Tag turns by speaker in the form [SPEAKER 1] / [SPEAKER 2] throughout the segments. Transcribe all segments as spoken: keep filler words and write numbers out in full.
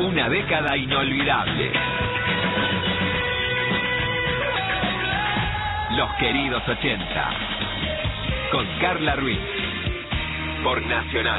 [SPEAKER 1] Una década inolvidable. Los queridos ochenta. Con Carla Ruiz. Por Nacional.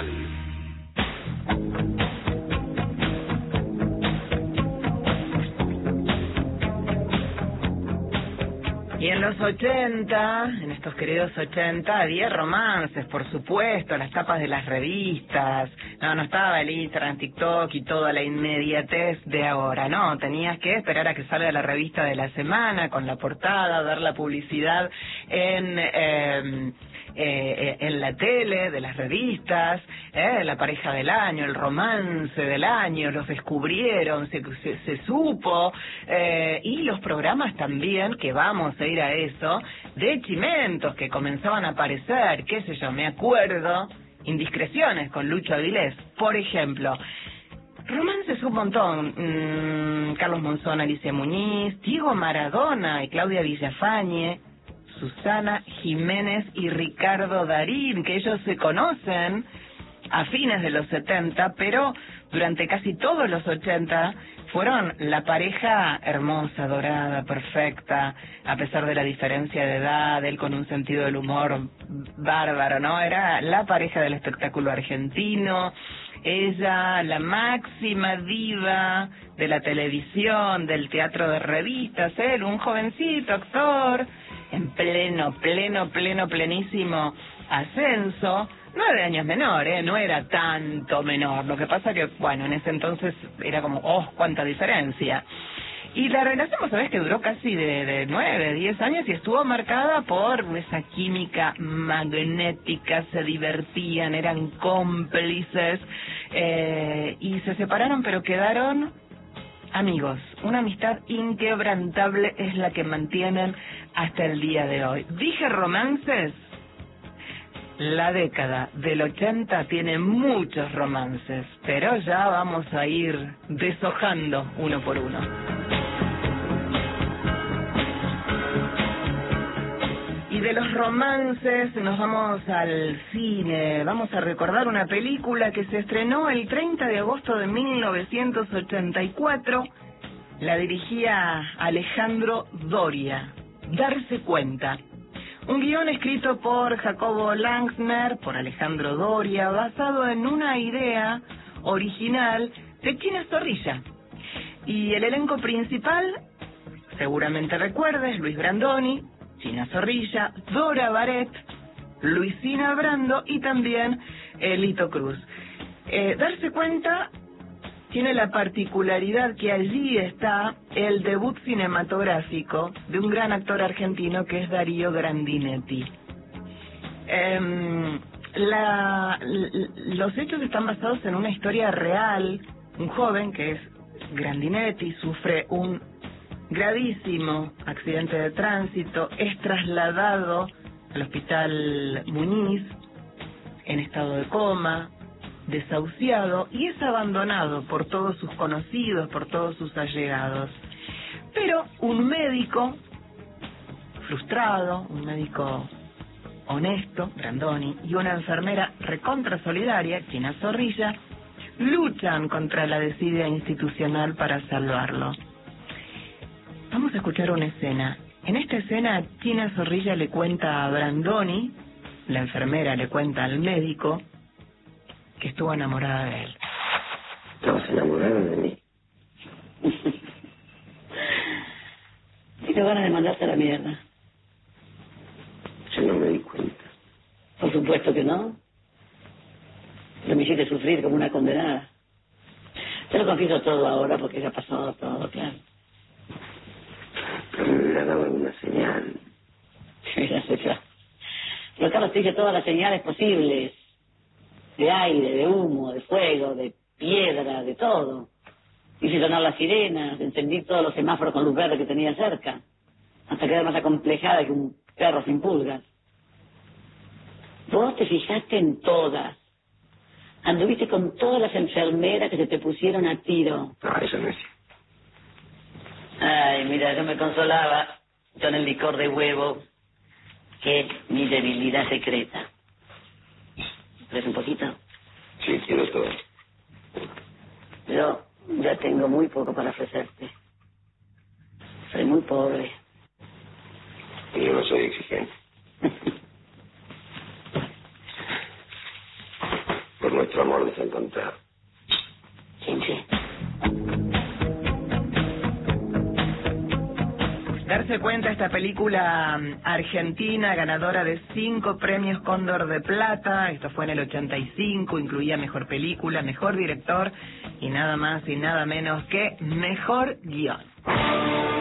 [SPEAKER 2] Y en los ochenta, en estos queridos ochenta, había romances, por supuesto, las tapas de las revistas. No, no estaba el Instagram, TikTok y toda la inmediatez de ahora, no. Tenías que esperar a que salga la revista de la semana con la portada, ver la publicidad en... Eh, Eh, en la tele, de las revistas, eh, la pareja del año, el romance del año, los descubrieron, se, se, se supo, eh, y los programas también, que vamos a ir a eso, de chimentos que comenzaban a aparecer, qué sé yo, me acuerdo, Indiscreciones con Lucho Avilés, por ejemplo. Romances un montón, mm, Carlos Monzón, Alicia Muñiz, Diego Maradona y Claudia Villafañe, Susana Jiménez y Ricardo Darín, que ellos se conocen a fines de los setenta, pero durante casi todos los ochenta fueron la pareja hermosa, dorada, perfecta, a pesar de la diferencia de edad, él con un sentido del humor bárbaro, ¿no? Era la pareja del espectáculo argentino, ella la máxima diva de la televisión, del teatro de revistas, él un jovencito actor, en pleno, pleno, pleno, plenísimo ascenso, nueve años menor, ¿eh? No era tanto menor, lo que pasa que, bueno, en ese entonces era como, oh, cuánta diferencia. Y la relación, vos sabés que duró casi de, de nueve, diez años y estuvo marcada por esa química magnética, se divertían, eran cómplices, eh, y se separaron pero quedaron amigos. Una amistad inquebrantable es la que mantienen hasta el día de hoy. Dije romances. La década del ochenta tiene muchos romances, pero ya vamos a ir deshojando uno por uno. Y de los romances nos vamos al cine. Vamos a recordar una película que se estrenó el treinta de agosto de mil novecientos ochenta y cuatro. La dirigía Alejandro Doria. Darse cuenta. Un guión escrito por Jacobo Langsner, por Alejandro Doria, basado en una idea original de China Zorrilla. Y el elenco principal, seguramente recuerdes, Luis Brandoni, China Zorrilla, Dora Baret, Luisina Brando y también eh, Lito Cruz. Eh, darse cuenta tiene la particularidad que allí está el debut cinematográfico de un gran actor argentino que es Darío Grandinetti. Eh, la, los hechos están basados en una historia real. Un joven que es Grandinetti sufre un gravísimo accidente de tránsito, es trasladado al hospital Muñiz en estado de coma, desahuciado, y es abandonado por todos sus conocidos, por todos sus allegados. Pero un médico frustrado, un médico honesto, Brandoni, y una enfermera recontra solidaria, China Zorrilla, luchan contra la desidia institucional para salvarlo. Vamos a escuchar una escena. En esta escena, China Zorrilla le cuenta a Brandoni, la enfermera le cuenta al médico, que estuvo enamorada de él.
[SPEAKER 3] ¿Estabas enamorada de mí?
[SPEAKER 4] Tengo ganas de mandarte a la mierda.
[SPEAKER 3] Yo no me di cuenta.
[SPEAKER 4] Por supuesto que no. Pero me hiciste sufrir como una condenada. Te lo confieso todo ahora porque ya ha pasado todo, claro.
[SPEAKER 3] Pero me hubiera dado alguna señal.
[SPEAKER 4] Ya sé, ya. Pero Carlos, te dije todas las señales posibles. De aire, de humo, de fuego, de piedra, de todo. Hice sonar las sirenas, encendí todos los semáforos con luz verde que tenía cerca, hasta quedar más acomplejada que un perro sin pulgas. Vos te fijaste en todas. Anduviste con todas las enfermeras que se te pusieron a tiro.
[SPEAKER 3] No, eso no es.
[SPEAKER 4] Ay, mira, yo me consolaba con el licor de huevo, que es mi debilidad secreta. ¿Quieres un poquito?
[SPEAKER 3] Sí, quiero todo.
[SPEAKER 4] Pero ya tengo muy poco para ofrecerte. Soy muy pobre.
[SPEAKER 3] Y yo no soy exigente. Por nuestro amor desencontrado.
[SPEAKER 4] Chinche.
[SPEAKER 2] Darse cuenta, esta película mm, argentina, ganadora de cinco premios Cóndor de Plata, esto fue en el ochenta y cinco, incluía mejor película, mejor director y nada más y nada menos que mejor guión.